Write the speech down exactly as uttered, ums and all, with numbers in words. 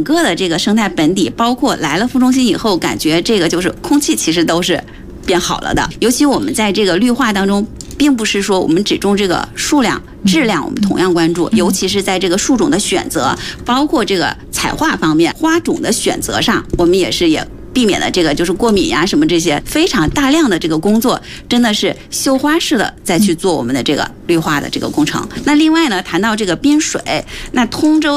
整个的这个生态本底，包括来了副中心以后，感觉这个就是空气其实都是变好了的。尤其我们在这个绿化当中，并不是说我们只重这个数量，质量我们同样关注，尤其是在这个树种的选择，包括这个彩画方面，花种的选择上，我们也是也避免了这个就是过敏呀什么这些非常大量的这个工作，真的是绣花式的再去做我们的这个绿化的这个工程。那另外呢，谈到这个滨水，那通州